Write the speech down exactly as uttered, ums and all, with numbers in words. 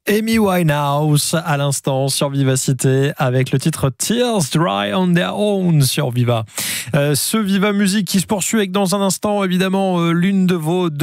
Amy Winehouse à l'instant sur Vivacité avec le titre Tears Dry on Their Own sur Viva. Euh, ce Viva Musique qui se poursuit avec dans un instant évidemment euh, l'une de vos